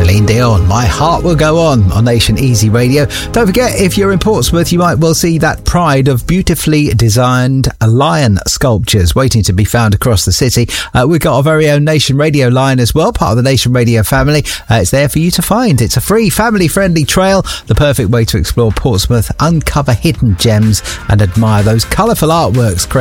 Celine Dion, My Heart Will Go On Nation Easy Radio. Don't forget, if you're in Portsmouth, you might well see that pride of beautifully designed lion sculptures waiting to be found across the city. We've got our very own Nation Radio line as well, part of the Nation Radio family. It's there for you to find. It's a free, family-friendly trail, the perfect way to explore Portsmouth, uncover hidden gems and admire those colourful artworks